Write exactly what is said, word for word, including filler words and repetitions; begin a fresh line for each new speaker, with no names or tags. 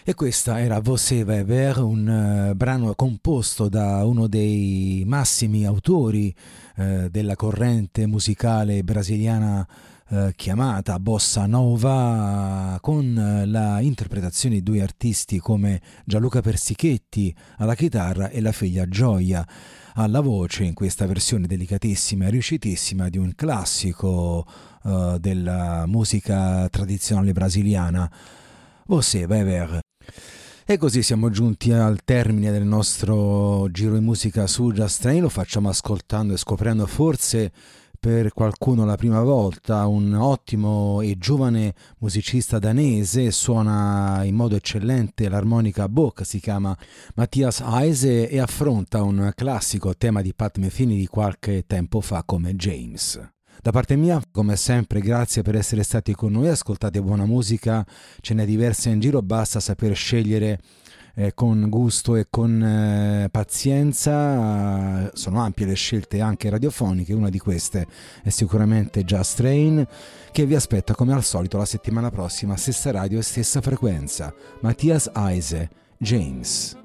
E questa era Você vai ver, un uh, brano composto da uno dei massimi autori uh, della corrente musicale brasiliana uh, chiamata Bossa Nova, con uh, la interpretazione di due artisti come Gianluca Persichetti alla chitarra e la figlia Gioia alla voce, in questa versione delicatissima e riuscitissima di un classico uh, della musica tradizionale brasiliana, Você vai ver. E così siamo giunti al termine del nostro giro di musica su Just Train. Lo facciamo ascoltando e scoprendo forse per qualcuno la prima volta un ottimo e giovane musicista danese, suona in modo eccellente l'armonica a bocca, si chiama Mattias Heise e affronta un classico tema di Pat Metheny di qualche tempo fa come James. Da parte mia, come sempre, grazie per essere stati con noi, ascoltate buona musica, ce n'è diversa in giro, basta saper scegliere eh, con gusto e con eh, pazienza. Sono ampie le scelte anche radiofoniche, una di queste è sicuramente Just Train, che vi aspetta come al solito la settimana prossima, stessa radio e stessa frequenza. Mattias Heise, James.